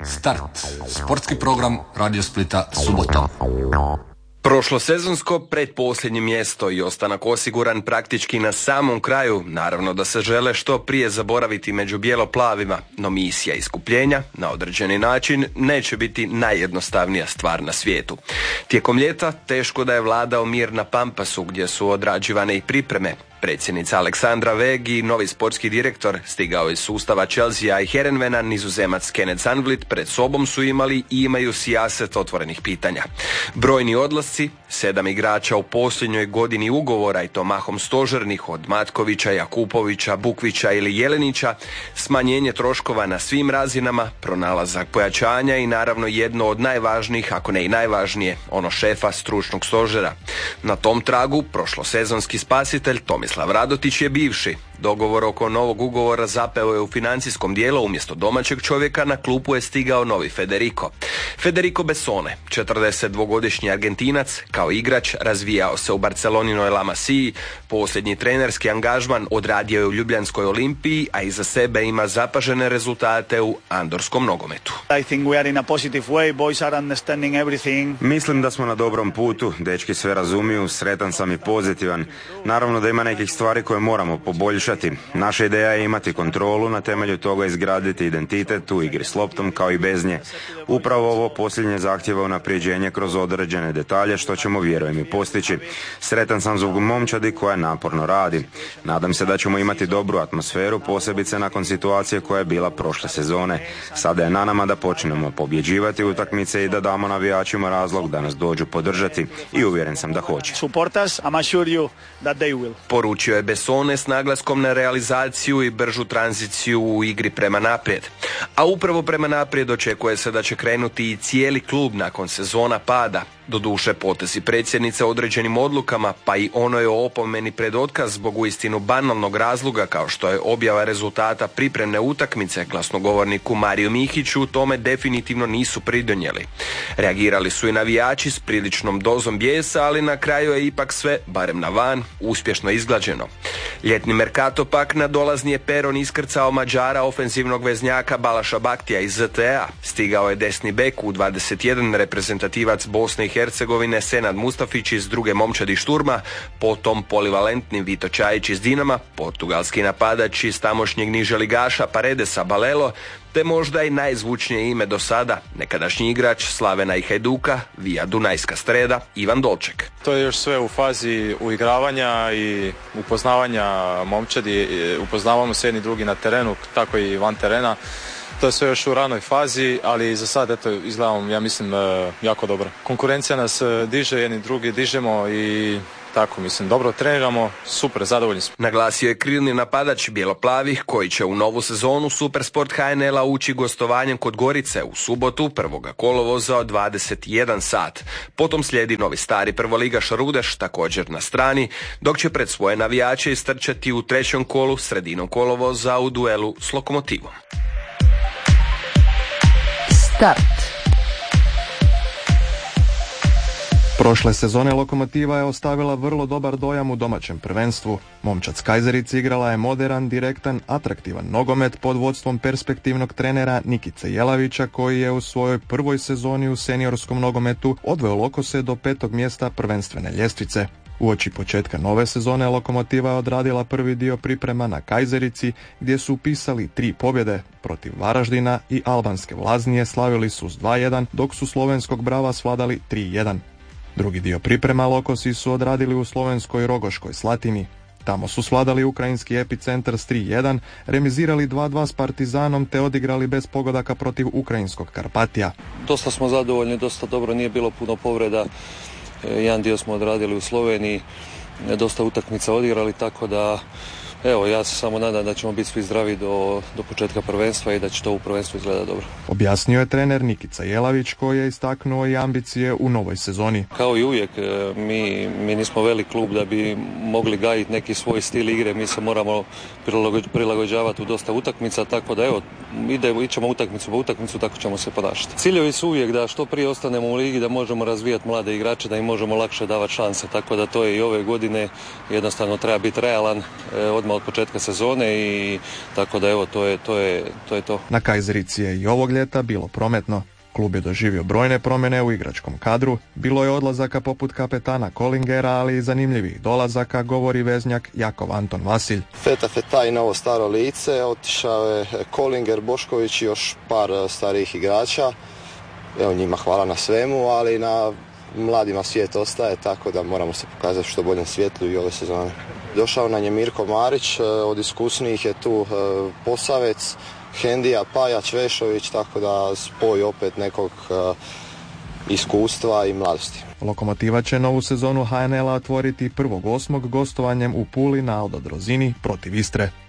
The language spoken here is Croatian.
Start. Sportski program Radio Splita subotom. Prošlosezonsko pretposljednje mjesto i ostanak osiguran praktički na samom kraju. Naravno da se žele što prije zaboraviti među bijelo-plavima, no misija iskupljenja na određeni način neće biti najjednostavnija stvar na svijetu. Tijekom ljeta teško da je vladao mir na Pampasu gdje su odrađivane i pripreme. Predsjednica Aleksandra Weg i novi sportski direktor stigao iz sustava Chelsea i Heerenveena, Nizozemac Kenneth Zandvliet, pred sobom su imali i imaju sijaset otvorenih pitanja. Brojni odlasci, 7 igrača u posljednjoj godini ugovora i to mahom stožernih od Matkovića, Jakupovića, Bukvića ili Jelenića, smanjenje troškova na svim razinama, pronalazak pojačanja i naravno jedno od najvažnijih, ako ne i najvažnije, ono šefa stručnog stožera. Na tom tragu prošlosezonski spasitelj Tomislav Radotić je bivši. Dogovor oko novog ugovora zapeo je u financijskom dijelu, umjesto domaćeg čovjeka na klupu je stigao novi Federico Bessone, 42-godišnji Argentinac, kao igrač razvijao se u Barceloninoj La Masiji, posljednji trenerski angažman odradio je u Ljubljanskoj Olimpiji, a iza sebe ima zapažene rezultate u andorskom nogometu. Mislim da smo na dobrom putu, dečki sve razumiju, sretan sam i pozitivan. Naravno da ima nekih stvari koje moramo poboljšati. Naša ideja je imati kontrolu, na temelju toga izgraditi identitet u igri s loptom kao i bez nje. Upravo ovo posljednje zahtjeva unapređenje kroz određene detalje što ćemo, vjerujem, i postići. Sretan sam zbog momčadi koja naporno radi. Nadam se da ćemo imati dobru atmosferu, posebice nakon situacije koja je bila prošle sezone. Sada je na nama da počnemo pobjeđivati utakmice i da damo navijačima razlog da nas dođu podržati i uvjeren sam da hoće. Poručio je Bessone s naglaskom na realizaciju i bržu tranziciju u igri prema naprijed. A upravo prema naprijed očekuje se da će krenuti i cijeli klub nakon sezona pada. Doduše potezi predsjednice određenim odlukama, pa i onoj o opomeni pred otkaz zbog uistinu banalnog razloga kao što je objava rezultata pripremne utakmice, glasnogovorniku Mariju Mihiću tome definitivno nisu pridonijeli. Reagirali su i navijači s priličnom dozom bijesa, ali na kraju je ipak sve, barem na van, uspješno izglađeno. Ljetni merkato pak na dolazni peron iskrcao Mađara ofenzivnog veznjaka Balaša Baktija iz ZTA. Stigao je desni bek u 21 reprezentativac Bosne i Hercegovine Senad Mustafić iz druge momčadi Šturma, potom polivalentni Vito Čajić iz Dinama, portugalski napadač iz tamošnjeg niželigaša Paredesa Balelo, te možda i najzvučnije ime do sada, nekadašnji igrač Slavena i Hajduka, Via Dunajska Streda, Ivan Dolček. To je još sve u fazi uigravanja i upoznavanja momčadi, upoznavamo se jedni drugi na terenu, tako i van terena. To je sve još u ranoj fazi, ali za sad izgledamo, ja mislim, jako dobro. Konkurencija nas diže, jedni drugi dižemo i tako, mislim, dobro treniramo, super, zadovoljni smo. Naglasio je krilni napadač bijelo-plavih koji će u novu sezonu Supersport HNL-a ući gostovanjem kod Gorice u subotu 1. kolovoza od 21 sat. Potom slijedi novi stari prvoligaš Rudeš također na strani, dok će pred svoje navijače istrčati u trećem kolu sredinom kolovoza u duelu s Lokomotivom. Start. Prošle sezone Lokomotiva je ostavila vrlo dobar dojam u domaćem prvenstvu. Momčad s Kajzerice igrala je moderan, direktan, atraktivan nogomet pod vodstvom perspektivnog trenera Nikice Jelavića koji je u svojoj prvoj sezoni u seniorskom nogometu odveo Lokose do 5. mjesta prvenstvene ljestvice. Uoči početka nove sezone Lokomotiva je odradila prvi dio priprema na Kajzerici gdje su upisali 3 pobjede. Protiv Varaždina i albanske Vlaznije slavili su s 2-1, dok su slovenskog Brava svladali 3-1. Drugi dio priprema Lokosi su odradili u slovenskoj Rogoškoj Slatini. Tamo su svladali ukrajinski Epicentar s 3-1, remizirali 2-2 s Partizanom te odigrali bez pogodaka protiv ukrajinskog Karpatija. Dosta smo zadovoljni, dosta dobro, nije bilo puno povreda. Jedan dio smo odradili u Sloveniji, dosta utakmica odigrali, tako da evo, ja se samo nadam da ćemo biti svi zdravi do početka prvenstva i da će to u prvenstvu izgledati dobro. Objasnio je trener Nikica Jelavić koji je istaknuo i ambicije u novoj sezoni. Kao i uvijek, mi nismo velik klub da bi mogli gajiti neki svoj stil igre, mi se moramo prilagođavati u dosta utakmica, tako da evo, ićemo utakmicu po utakmicu, tako ćemo se ponašati. Ciljevi su uvijek da što prije ostanemo u ligi, da možemo razvijati mlade igrače, da im možemo lakše davati šanse, tako da to je i ove godine, jednostavno treba biti realan odmah od početka sezone i tako da evo, to je to. Na Kajzerici je i ovog ljeta bilo prometno. Klub je doživio brojne promjene u igračkom kadru, bilo je odlazaka poput kapetana Kolingera, ali i zanimljivih dolazaka, govori veznjak Jakov Anton Vasilj. Feta Fetaj, novo staro lice, otišao je Kolinger, Bošković i još par starijih igrača. Evo, njima hvala na svemu, ali na mladima svijet ostaje, tako da moramo se pokazati što boljem svjetlu i ove sezone. Došao nam je Mirko Marić, od iskusnijih je tu Posavec, Hendija, Pajač, Vešović, tako da spoj opet nekog iskustva i mladosti. Lokomotiva će novu sezonu HNL-a otvoriti 1.8. gostovanjem u Puli na Aldo Drozini protiv Istre.